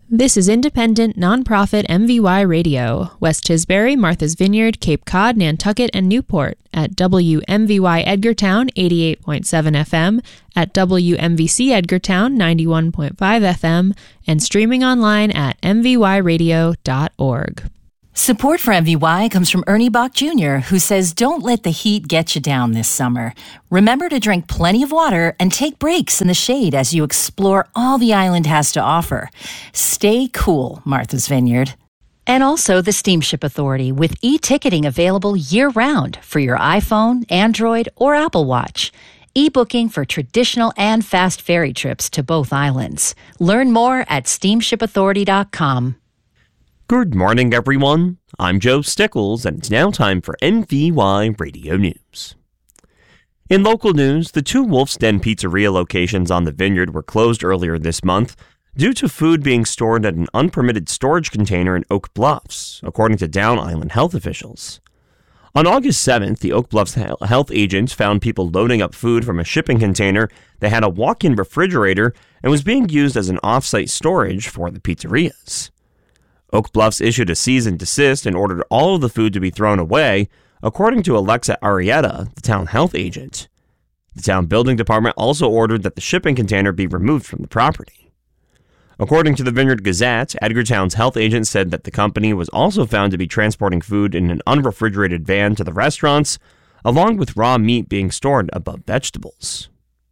This is independent, nonprofit MVY Radio, West Tisbury, Martha's Vineyard, Cape Cod, Nantucket, and Newport at WMVY Edgartown 88.7 FM, at WMVC Edgartown 91.5 FM, and streaming online at mvyradio.org. Support for MVY comes from Ernie Bach Jr., who says don't let the heat get you down this summer. Remember to drink plenty of water and take breaks in the shade as you explore all the island has to offer. Stay cool, Martha's Vineyard. And also the Steamship Authority, with e-ticketing available year-round for your iPhone, Android, or Apple Watch. E-booking for traditional and fast ferry trips to both islands. Learn more at steamshipauthority.com. Good morning, everyone. I'm Joe Stickles, and it's now time for MVY Radio News. In local news, the two Wolf's Den Pizzeria locations on the Vineyard were closed earlier this month due to food being stored at an unpermitted storage container in Oak Bluffs, according to Down Island health officials. On August 7th, the Oak Bluffs health agents found people loading up food from a shipping container that had a walk-in refrigerator and was being used as an off-site storage for the pizzerias. Oak Bluffs issued a cease and desist and ordered all of the food to be thrown away, according to Alexa Arrieta, the town health agent. The town building department also ordered that the shipping container be removed from the property. According to the Vineyard Gazette, Edgartown's health agent said that the company was also found to be transporting food in an unrefrigerated van to the restaurants, along with raw meat being stored above vegetables.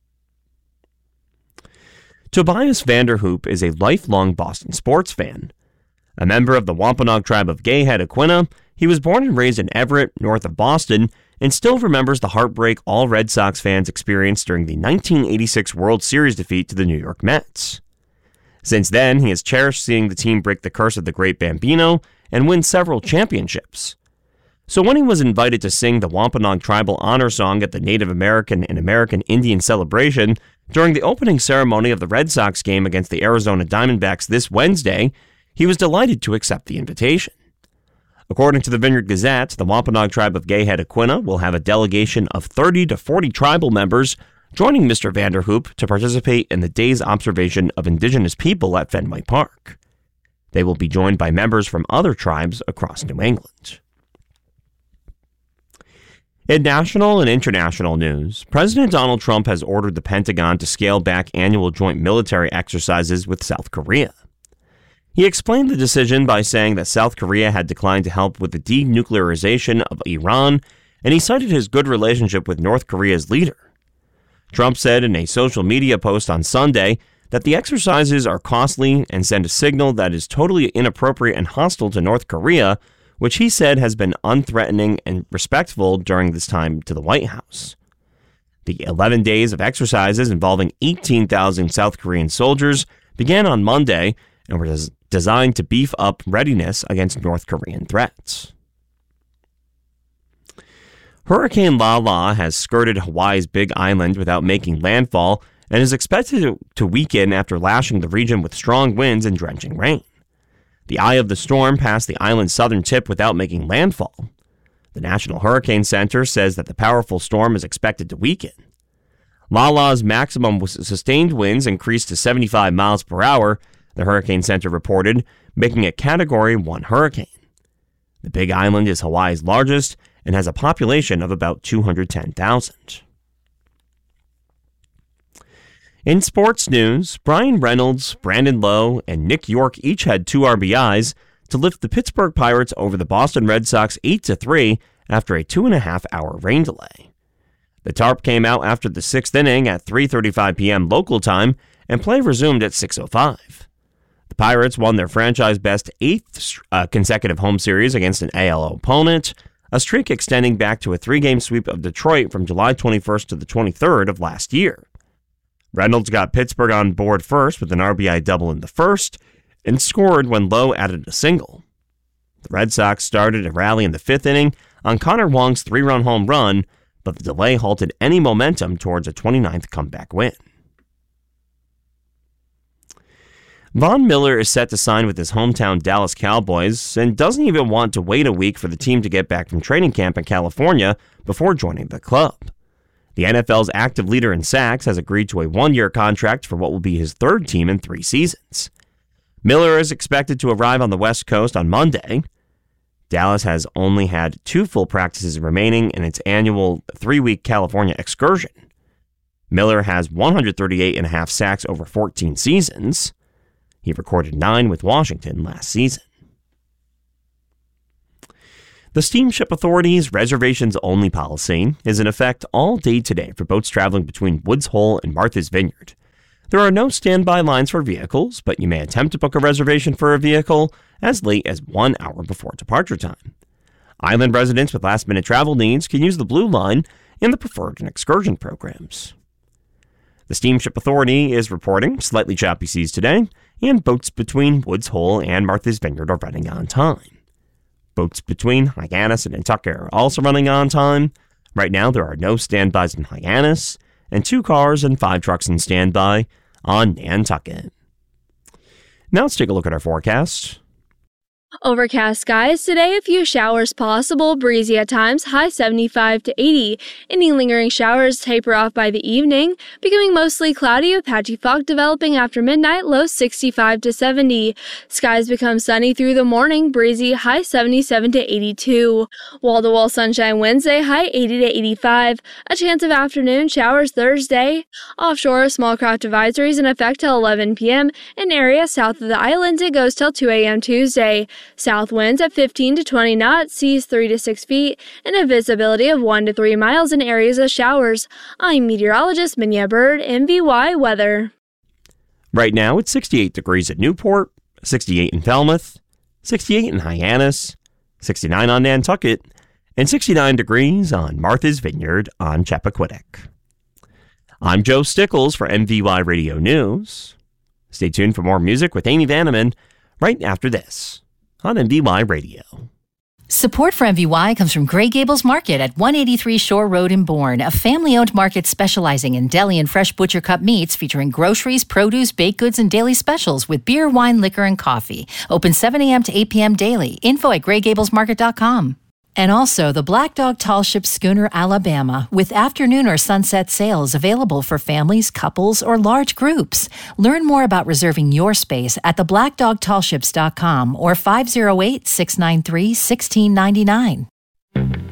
Tobias Vanderhoop is a lifelong Boston sports fan. A member of the Wampanoag tribe of Gayhead Aquina, he was born and raised in Everett, north of Boston, and still remembers the heartbreak all Red Sox fans experienced during the 1986 World Series defeat to the New York Mets. Since then, he has cherished seeing the team break the curse of the Great Bambino and win several championships. So when he was invited to sing the Wampanoag Tribal Honor Song at the Native American and American Indian celebration during the opening ceremony of the Red Sox game against the Arizona Diamondbacks this Wednesday, he was delighted to accept the invitation. According to the Vineyard Gazette, the Wampanoag tribe of Gayhead Aquina will have a delegation of 30 to 40 tribal members joining Mr. Vanderhoop to participate in the day's observation of indigenous people at Fenway Park. They will be joined by members from other tribes across New England. In national and international news, President Donald Trump has ordered the Pentagon to scale back annual joint military exercises with South Korea. He explained the decision by saying that South Korea had declined to help with the denuclearization of Iran, and he cited his good relationship with North Korea's leader. Trump said in a social media post on Sunday that the exercises are costly and send a signal that is totally inappropriate and hostile to North Korea, which he said has been unthreatening and respectful during this time to the White House. The 11 days of exercises involving 18,000 South Korean soldiers began on Monday and were designed to beef up readiness against North Korean threats. Hurricane Lala has skirted Hawaii's Big Island without making landfall and is expected to weaken after lashing the region with strong winds and drenching rain. The eye of the storm passed the island's southern tip without making landfall. The National Hurricane Center says that the powerful storm is expected to weaken. Lala's maximum sustained winds increased to 75 miles per hour, the Hurricane Center reported, making it Category 1 hurricane. The Big Island is Hawaii's largest and has a population of about 210,000. In sports news, Brian Reynolds, Brandon Lowe, and Nick York each had 2 RBIs to lift the Pittsburgh Pirates over the Boston Red Sox 8-3 after a 2.5-hour rain delay. The tarp came out after the 6th inning at 3:35 p.m. local time, and play resumed at 6:05. The Pirates won their franchise-best 8th consecutive home series against an AL opponent, a streak extending back to a 3-game sweep of Detroit from July 21st to the 23rd of last year. Reynolds got Pittsburgh on board first with an RBI double in the first and scored when Lowe added a single. The Red Sox started a rally in the 5th inning on Connor Wong's 3-run home run, but the delay halted any momentum towards a 29th comeback win. Von Miller is set to sign with his hometown Dallas Cowboys and doesn't even want to wait a week for the team to get back from training camp in California before joining the club. The NFL's active leader in sacks has agreed to a 1-year contract for what will be his 3rd team in 3 seasons. Miller is expected to arrive on the West Coast on Monday. Dallas has only had 2 full practices remaining in its annual 3-week California excursion. Miller has 138.5 sacks over 14 seasons. He recorded 9 with Washington last season. The Steamship Authority's reservations-only policy is in effect all day today for boats traveling between Woods Hole and Martha's Vineyard. There are no standby lines for vehicles, but you may attempt to book a reservation for a vehicle as late as 1 hour before departure time. Island residents with last-minute travel needs can use the Blue Line in the Preferred and Excursion programs. The Steamship Authority is reporting slightly choppy seas today, and boats between Woods Hole and Martha's Vineyard are running on time. Boats between Hyannis and Nantucket are also running on time. Right now, there are no standbys in Hyannis, and 2 cars and 5 trucks in standby on Nantucket. Now let's take a look at our forecast. Overcast skies today, a few showers possible, breezy at times, high 75 to 80. Any lingering showers taper off by the evening, becoming mostly cloudy with patchy fog developing after midnight, low 65 to 70. Skies become sunny through the morning, breezy, high 77 to 82. Wall-to-wall sunshine Wednesday, high 80 to 85. A chance of afternoon showers Thursday. Offshore, small craft advisories in effect till 11 p.m. In areas south of the islands, it goes till 2 a.m. Tuesday. South winds at 15 to 20 knots, seas 3 to 6 feet, and a visibility of 1 to 3 miles in areas of showers. I'm meteorologist Minya Bird, MVY Weather. Right now, it's 68 degrees at Newport, 68 in Falmouth, 68 in Hyannis, 69 on Nantucket, and 69 degrees on Martha's Vineyard on Chappaquiddick. I'm Joe Stickles for MVY Radio News. Stay tuned for more music with Amy Vanneman right after this on MVY Radio. Support for MVY comes from Gray Gables Market at 183 Shore Road in Bourne, a family-owned market specializing in deli and fresh butcher cut meats featuring groceries, produce, baked goods, and daily specials with beer, wine, liquor, and coffee. Open 7 a.m. to 8 p.m. daily. Info at graygablesmarket.com. And also the Black Dog Tall Ship Schooner Alabama with afternoon or sunset sales available for families, couples, or large groups. Learn more about reserving your space at theblackdogtallships.com or 508-693-1699.